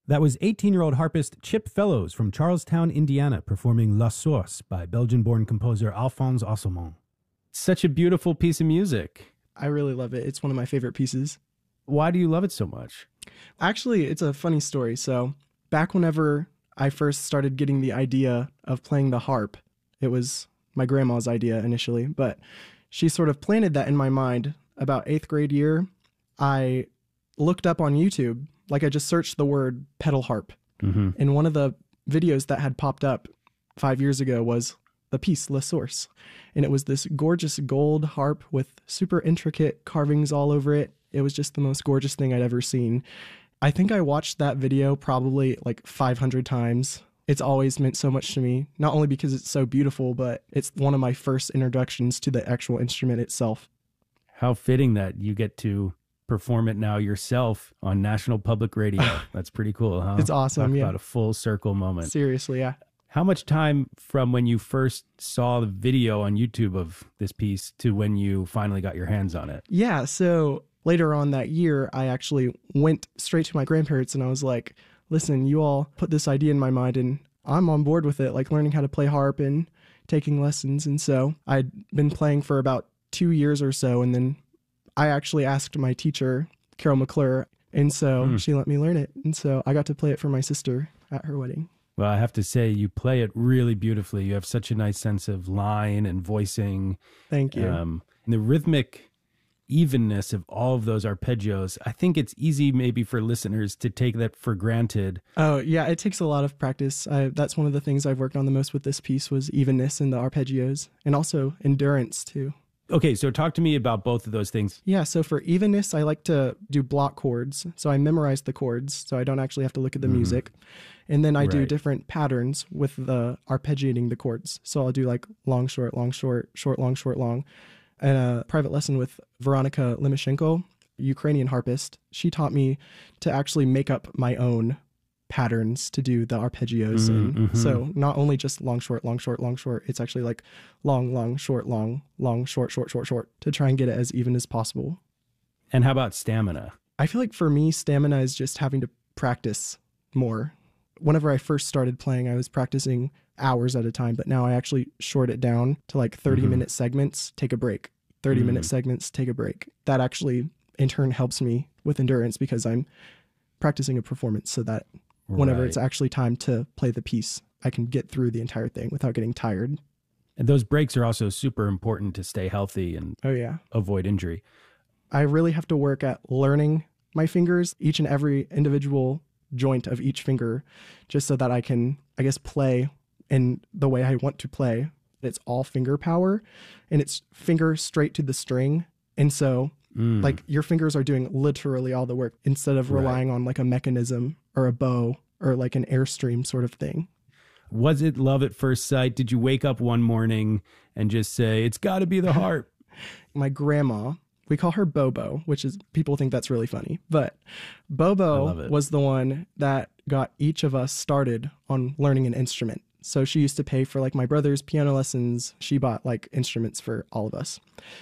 That was 18-year-old harpist Chip Fellows from Charlestown, Indiana, performing La Source by Belgian-born composer Alphonse Osselman. Such a beautiful piece of music. I really love it. It's one of my favorite pieces. Why do you love it so much? Actually, it's a funny story. So back whenever I first started getting the idea of playing the harp, it was my grandma's idea initially, but she sort of planted that in my mind. About 8th grade year, I looked up on YouTube, like I just searched the word pedal harp. Mm-hmm. And one of the videos that had popped up 5 years ago was the piece La Source. And it was this gorgeous gold harp with super intricate carvings all over it. It was just the most gorgeous thing I'd ever seen. I think I watched that video probably like 500 times. It's always meant so much to me, not only because it's so beautiful, but it's one of my first introductions to the actual instrument itself. How fitting that you get to perform it now yourself on National Public Radio. That's pretty cool, huh? It's awesome, Talk yeah. about a full circle moment. Seriously, yeah. How much time from when you first saw the video on YouTube of this piece to when you finally got your hands on it? Yeah, so later on that year, I actually went straight to my grandparents and I was like, listen, you all put this idea in my mind and I'm on board with it, like learning how to play harp and taking lessons. And so I'd been playing for about 2 years or so. And then I actually asked my teacher, Carol McClure, and so she let me learn it. And so I got to play it for my sister at her wedding. Well, I have to say, you play it really beautifully. You have such a nice sense of line and voicing. Thank you. And the rhythmic evenness of all of those arpeggios, I think it's easy maybe for listeners to take that for granted. Oh, yeah, it takes a lot of practice. That's one of the things I've worked on the most with this piece was evenness in the arpeggios and also endurance too. Okay, so talk to me about both of those things. Yeah, so for evenness, I like to do block chords. So I memorize the chords, so I don't actually have to look at the music. And then I do Right. different patterns with the arpeggiating the chords. So I'll do like long, short, short, long, short, long. And a private lesson with Veronika Limoshenko, Ukrainian harpist, she taught me to actually make up my own patterns to do the arpeggios. And so not only just long, short, it's actually like long, short, short, to try and get it as even as possible. And how about stamina? I feel like for me, stamina is just having to practice more. Whenever I first started playing, I was practicing hours at a time, but now I actually short it down to like 30-minute segments, take a break, 30-minute segments, take a break. That actually in turn helps me with endurance because I'm practicing a performance so that whenever Right. it's actually time to play the piece, I can get through the entire thing without getting tired. And those breaks are also super important to stay healthy and Oh, yeah. avoid injury. I really have to work at learning my fingers, each and every individual joint of each finger, just so that I can, I guess, play in the way I want to play. It's all finger power and it's finger straight to the string. And so like your fingers are doing literally all the work instead of relying on like a mechanism or a bow or like an Airstream sort of thing. Was it love at first sight? Did you wake up one morning and just say, it's got to be the harp? My grandma, we call her Bobo, which is, people think that's really funny, but love Bobo it. was the one that got each of us started on learning an instrument. So she used to pay for like my brother's piano lessons. She bought like instruments for all of us.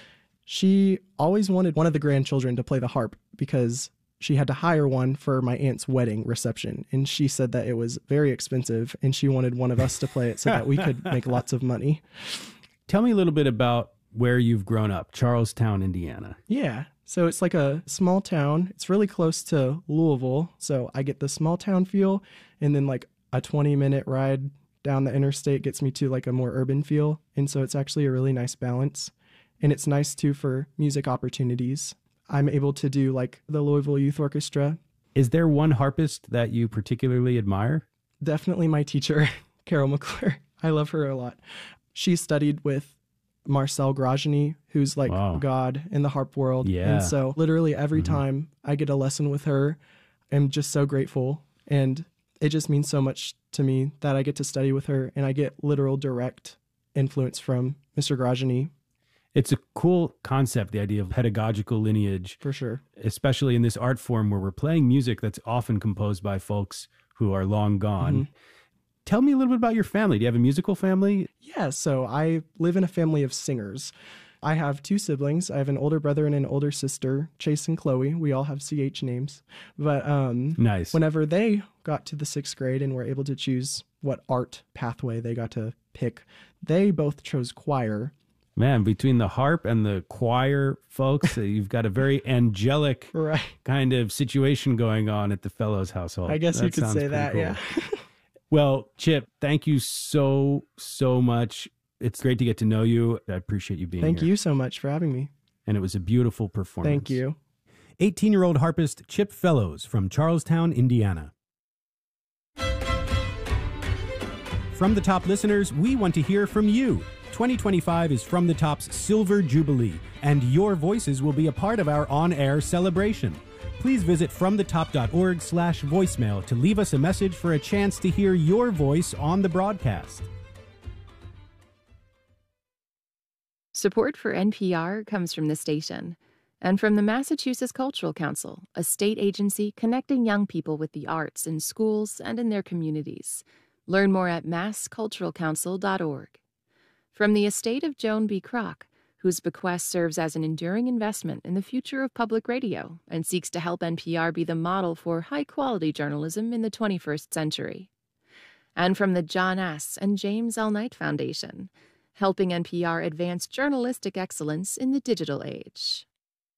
She always wanted one of the grandchildren to play the harp because she had to hire one for my aunt's wedding reception. And she said that it was very expensive and she wanted one of us to play it so that we could make lots of money. Tell me a little bit about where you've grown up, Charlestown, Indiana. Yeah. So it's like a small town. It's really close to Louisville. So I get the small town feel. And then like a 20-minute ride down the interstate gets me to like a more urban feel. And so it's actually a really nice balance. And it's nice too for music opportunities. I'm able to do like the Louisville Youth Orchestra. Is there one harpist that you particularly admire? Definitely my teacher, Carol McClure. I love her a lot. She studied with Marcel Grajny, who's like Wow. God in the harp world. Yeah. And so literally every time I get a lesson with her, I'm just so grateful. And it just means so much to me that I get to study with her and I get literal direct influence from Mr. Grajny. It's a cool concept, the idea of pedagogical lineage, For sure. especially in this art form where we're playing music that's often composed by folks who are long gone. Tell me a little bit about your family. Do you have a musical family? Yeah, so I live in a family of singers. I have two siblings. I have an older brother and an older sister, Chase and Chloe. We all have CH names. But Nice. whenever they got to the 6th grade and were able to choose what art pathway they got to pick, they both chose choir. Man, between the harp and the choir, folks, you've got a very angelic Right. kind of situation going on at the Fellows household. I guess you could sounds say pretty that, cool. yeah. Well, Chip, thank you so much. It's great to get to know you. I appreciate you being here. Thank you so much for having me. And it was a beautiful performance. Thank you. 18-year-old harpist Chip Fellows from Charlestown, Indiana. From the Top listeners, we want to hear from you. 2025 is From the Top's Silver Jubilee, and your voices will be a part of our on-air celebration. Please visit fromthetop.org/voicemail to leave us a message for a chance to hear your voice on the broadcast. Support for NPR comes from the station and from the Massachusetts Cultural Council, a state agency connecting young people with the arts in schools and in their communities. Learn more at massculturalcouncil.org. From the estate of Joan B. Kroc, whose bequest serves as an enduring investment in the future of public radio and seeks to help NPR be the model for high-quality journalism in the 21st century. And from the John S. and James L. Knight Foundation, helping NPR advance journalistic excellence in the digital age.